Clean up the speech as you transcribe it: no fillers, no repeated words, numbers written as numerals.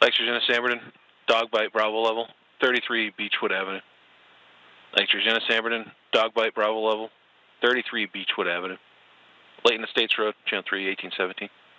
Lake Georgiana Samberton, dog bite Bravo level, 33 Beechwood Avenue. Lake Georgiana Samberton, dog bite Bravo level, 33 Beechwood Avenue. Layton Estates Road, Channel 3, 1817.